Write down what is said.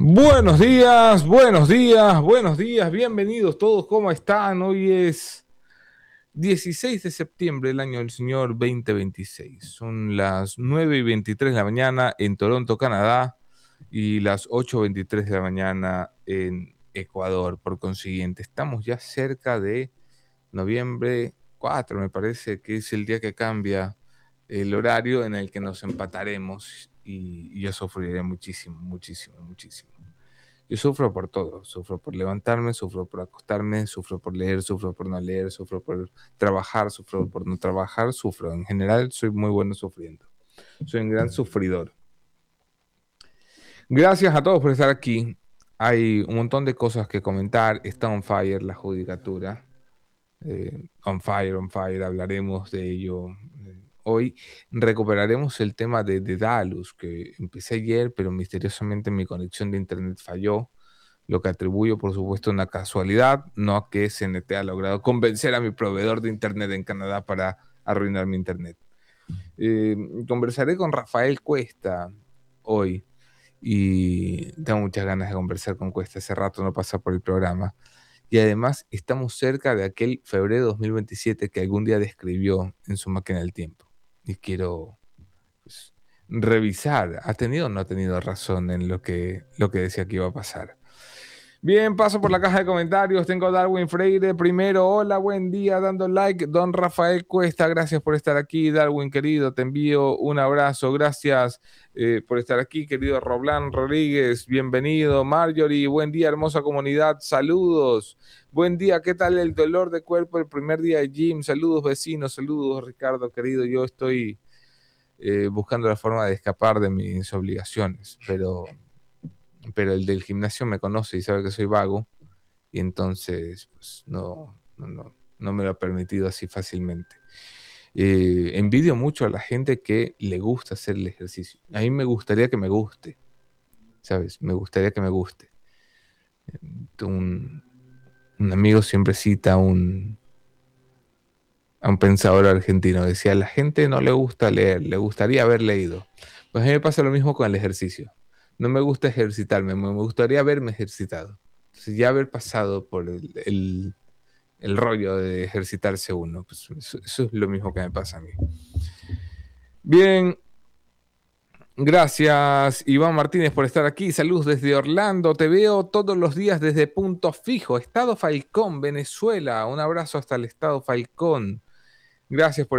Buenos días, buenos días, buenos días, bienvenidos todos, ¿cómo están? Hoy es 16 de septiembre del año del Señor 2026. Son las 9:23 de la mañana en Toronto, Canadá, y las 8:23 de la mañana en Ecuador. Por consiguiente, estamos ya cerca de noviembre 4, me parece que es el día que cambia el horario en el que nos empataremos y yo sufriré muchísimo, muchísimo, muchísimo. Yo sufro por todo, sufro por levantarme, sufro por acostarme, sufro por leer, sufro por no leer, sufro por trabajar, sufro por no trabajar, sufro. En general soy muy bueno sufriendo. Soy un gran sufridor. Gracias a todos por estar aquí. Hay un montón de cosas que comentar. Está on fire la judicatura. On fire, hablaremos de ello. Hoy recuperaremos el tema de Dalus, que empecé ayer, pero misteriosamente mi conexión de internet falló, lo que atribuyo, por supuesto, a una casualidad, no a que CNT ha logrado convencer a mi proveedor de internet en Canadá para arruinar mi internet. Conversaré con Rafael Cuesta hoy y tengo muchas ganas de conversar con Cuesta. Hace rato no pasa por el programa. Y además estamos cerca de aquel febrero 2027 que algún día describió en su máquina del tiempo. Y quiero pues, revisar, ¿ha tenido o no ha tenido razón en lo que decía que iba a pasar? Bien, paso por la caja de comentarios. Tengo a Darwin Freire primero. Hola, buen día, dando like. Don Rafael Cuesta, gracias por estar aquí. Darwin, querido, te envío un abrazo. Gracias por estar aquí, querido Roblán Rodríguez. Bienvenido. Marjorie, buen día, hermosa comunidad. Saludos. Buen día, ¿qué tal el dolor de cuerpo el primer día de gym? Saludos, vecinos. Saludos, Ricardo, querido. Yo estoy buscando la forma de escapar de mis obligaciones, pero el del gimnasio me conoce y sabe que soy vago y entonces pues, no me lo ha permitido así fácilmente. Envidio mucho a la gente que le gusta hacer el ejercicio. A mí me gustaría que me guste, ¿sabes? Me gustaría que me guste. Un amigo siempre cita a un pensador argentino. Decía, a la gente no le gusta leer, le gustaría haber leído. Pues a mí me pasa lo mismo con el ejercicio. No me gusta ejercitarme, me gustaría haberme ejercitado. Entonces, ya haber pasado por el rollo de ejercitarse uno, pues eso es lo mismo que me pasa a mí. Bien, gracias Iván Martínez por estar aquí. Saludos desde Orlando. Te veo todos los días desde Punto Fijo, Estado Falcón, Venezuela. Un abrazo hasta el Estado Falcón. Gracias por